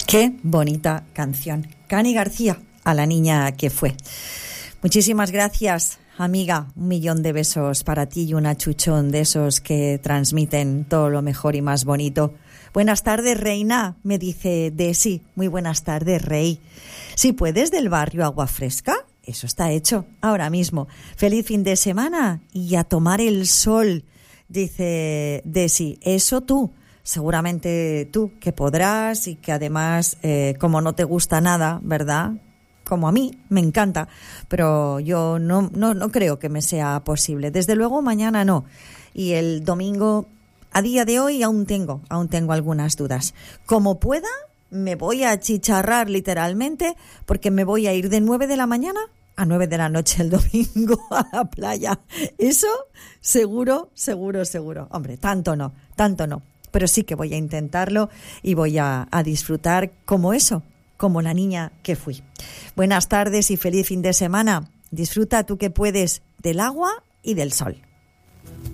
Qué bonita canción. Cani García, a la niña que fue. Muchísimas gracias, amiga. 1.000.000 de besos para ti y un achuchón de esos que transmiten todo lo mejor y más bonito. Buenas tardes, reina, me dice Desi. Muy buenas tardes, rey. Si puedes, del barrio Agua Fresca, eso está hecho ahora mismo. Feliz fin de semana y a tomar el sol, dice Desi. Eso tú. Seguramente tú que podrás y que además, como no te gusta nada, ¿verdad? Como a mí, me encanta, pero yo no creo que me sea posible. Desde luego mañana no. Y el domingo, a día de hoy, aún tengo algunas dudas. Como pueda, me voy a achicharrar literalmente porque me voy a ir de 9 de la mañana a 9 de la noche el domingo a la playa. Eso seguro. Hombre, tanto no. Pero sí que voy a intentarlo y voy a disfrutar como la niña que fui. Buenas tardes y feliz fin de semana. Disfruta tú que puedes del agua y del sol.